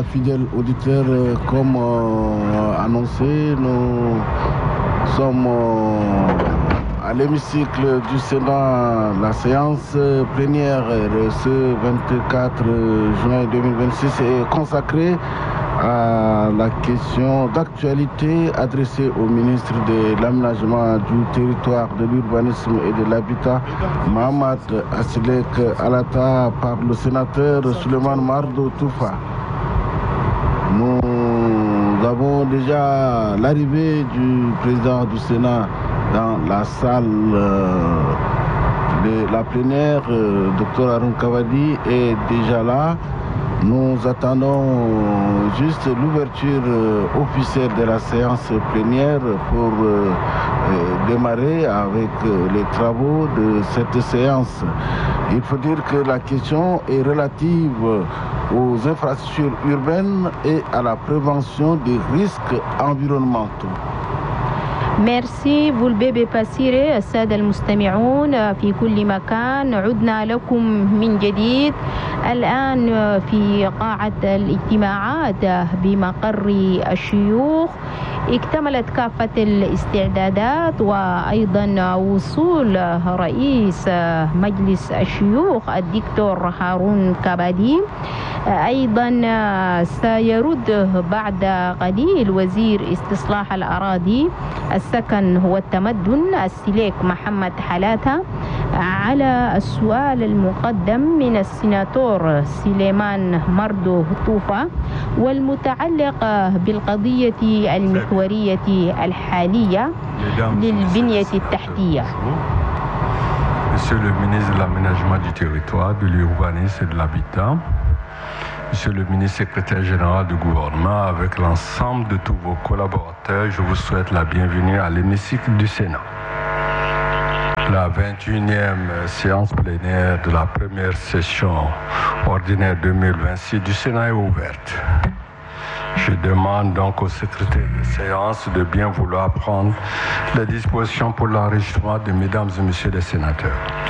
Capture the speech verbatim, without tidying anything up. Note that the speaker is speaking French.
fidèles auditeurs, comme euh, annoncé, nous sommes euh, à l'hémicycle du Sénat. La séance plénière ce vingt-quatre juin deux mille vingt-six est consacrée à la question d'actualité adressée au ministre de l'Aménagement du territoire, de l'urbanisme et de l'habitat, Mohamed Assilek Alata, par le sénateur Souleymane Mardo Toufa. Nous avons déjà l'arrivée du président du Sénat dans la salle de la plénière. Docteur Haroun Kavadi est déjà là. Nous attendons juste l'ouverture officielle de la séance plénière pour euh, démarrer avec les travaux de cette séance. Il faut dire que la question est relative aux infrastructures urbaines et à la prévention des risques environnementaux. ميرسي بولبيبي باسيري. السادة المستمعون في كل مكان، عدنا لكم من جديد الآن في قاعة الاجتماعات بمقر الشيوخ. اكتملت كافة الاستعدادات وأيضا وصول رئيس مجلس الشيوخ الدكتور هارون كابادي. أيضا سيرد بعد قليل وزير استصلاح الأراضي، السكن والتمدن السليك محمد حلاته على السؤال المقدم من السيناتور سليمان مردو طوفة والمتعلق بالقضية المحورية الحالية للبنية التحتية. Monsieur le ministre de l'Aménagement du territoire, de l'urbanisme et de l'habitat, Monsieur le ministre secrétaire général du gouvernement, avec l'ensemble de tous vos collaborateurs, je vous souhaite la bienvenue à l'hémicycle du Sénat. La vingt et unième séance plénière de la première session ordinaire deux mille vingt-six du Sénat est ouverte. Je demande donc au secrétaire de séance de bien vouloir prendre les dispositions pour l'enregistrement de mesdames et messieurs les sénateurs.